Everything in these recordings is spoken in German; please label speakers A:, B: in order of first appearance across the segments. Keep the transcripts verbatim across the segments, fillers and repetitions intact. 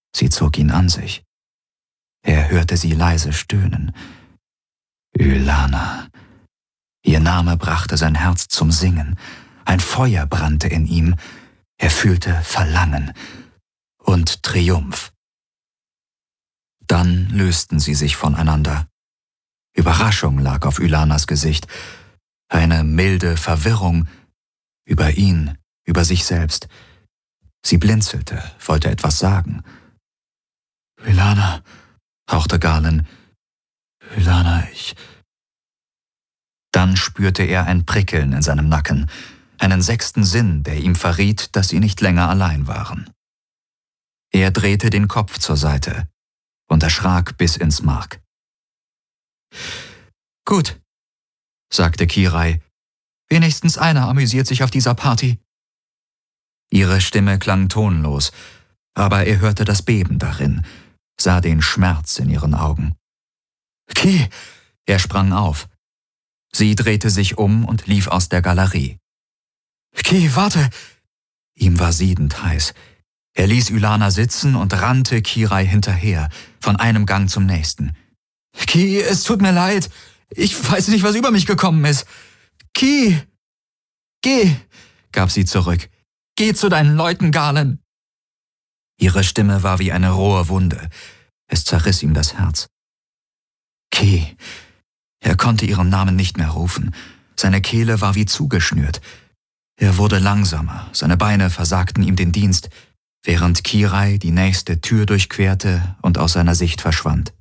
A: Sie zog ihn an sich. Er hörte sie leise stöhnen. Ylana. Ihr Name brachte sein Herz zum Singen. Ein Feuer brannte in ihm. Er fühlte Verlangen und Triumph. Dann lösten sie sich voneinander. Überraschung lag auf Ylanas Gesicht. Eine milde Verwirrung über ihn, über sich selbst. Sie blinzelte, wollte etwas sagen. »Ylana«, hauchte Galen. »Ylana, ich...« Dann spürte er ein Prickeln in seinem Nacken, einen sechsten Sinn, der ihm verriet, dass sie nicht länger allein waren. Er drehte den Kopf zur Seite und erschrak bis ins Mark. »Gut«, sagte Kirai, »wenigstens einer amüsiert sich auf dieser Party.« Ihre Stimme klang tonlos, aber er hörte das Beben darin, sah den Schmerz in ihren Augen. »Ki!« Er sprang auf. Sie drehte sich um und lief aus der Galerie. »Ki, warte!« Ihm war siedend heiß. Er ließ Ylana sitzen und rannte Kirai hinterher, von einem Gang zum nächsten. »Ki, es tut mir leid. Ich weiß nicht, was über mich gekommen ist. Ki! Geh!« gab sie zurück. »Geh zu deinen Leuten, Galen!« Ihre Stimme war wie eine rohe Wunde. Es zerriss ihm das Herz. Ki. Er konnte ihren Namen nicht mehr rufen. Seine Kehle war wie zugeschnürt. Er wurde langsamer, seine Beine versagten ihm den Dienst, während Kirai die nächste Tür durchquerte und aus seiner Sicht verschwand.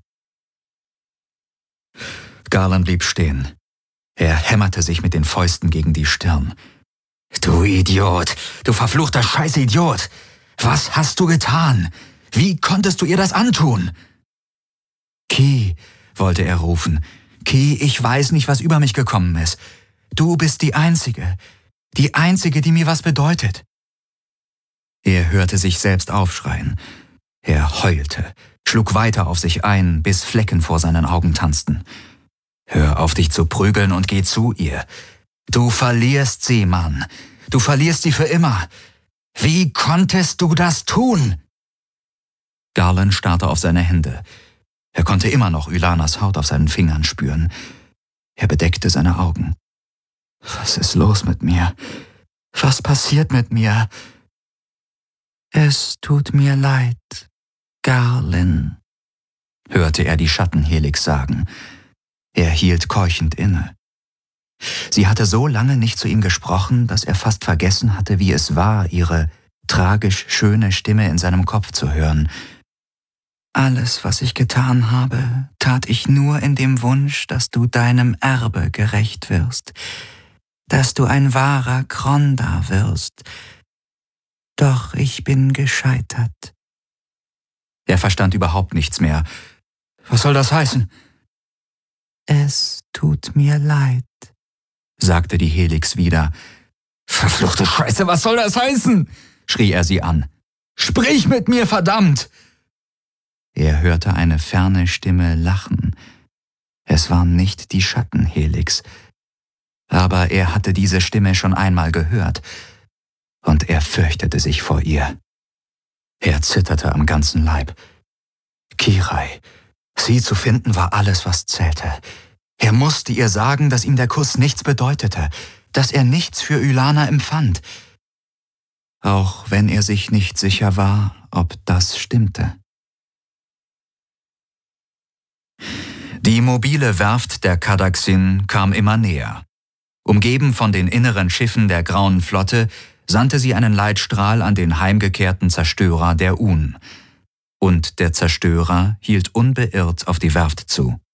A: Galen blieb stehen. Er hämmerte sich mit den Fäusten gegen die Stirn. »Du Idiot! Du verfluchter Scheißidiot! Was hast du getan? Wie konntest du ihr das antun?« »Ki«, wollte er rufen. »Ki, ich weiß nicht, was über mich gekommen ist. Du bist die Einzige, die Einzige, die mir was bedeutet.« Er hörte sich selbst aufschreien. Er heulte, schlug weiter auf sich ein, bis Flecken vor seinen Augen tanzten. »Hör auf, dich zu prügeln und geh zu ihr. Du verlierst sie, Mann. Du verlierst sie für immer. Wie konntest du das tun?« Galen starrte auf seine Hände. Er konnte immer noch Ylanas Haut auf seinen Fingern spüren. Er bedeckte seine Augen. »Was ist los mit mir? Was passiert mit mir?« »Es tut mir leid, Galen«, hörte er die Schattenhelix sagen. Er hielt keuchend inne. Sie hatte so lange nicht zu ihm gesprochen, dass er fast vergessen hatte, wie es war, ihre tragisch schöne Stimme in seinem Kopf zu hören. »Alles, was ich getan habe, tat ich nur in dem Wunsch, dass du deinem Erbe gerecht wirst, dass du ein wahrer Kronda wirst. Doch ich bin gescheitert.« Er verstand überhaupt nichts mehr. »Was soll das heißen?« »Es tut mir leid«, sagte die Helix wieder. »Verfluchte Scheiße, was soll das heißen?« schrie er sie an. »Sprich mit mir, verdammt!« Er hörte eine ferne Stimme lachen. Es war nicht die Schattenhelix, aber er hatte diese Stimme schon einmal gehört, und er fürchtete sich vor ihr. Er zitterte am ganzen Leib. Kirai, sie zu finden war alles, was zählte. Er musste ihr sagen, dass ihm der Kuss nichts bedeutete, dass er nichts für Ylana empfand, auch wenn er sich nicht sicher war, ob das stimmte. Die mobile Werft der Cadaxin kam immer näher. Umgeben von den inneren Schiffen der Grauen Flotte sandte sie einen Leitstrahl an den heimgekehrten Zerstörer der Un. Und der Zerstörer hielt unbeirrt auf die Werft zu.